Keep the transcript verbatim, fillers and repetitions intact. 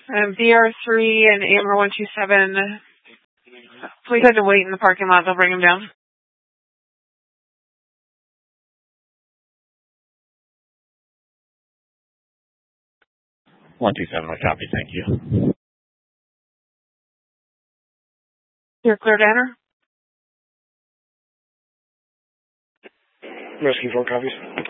Um, B R three and A M R one two seven, please had to wait in the parking lot. They'll bring them down. one two seven, I copy. Thank you. You're clear to enter? Rescue four copies.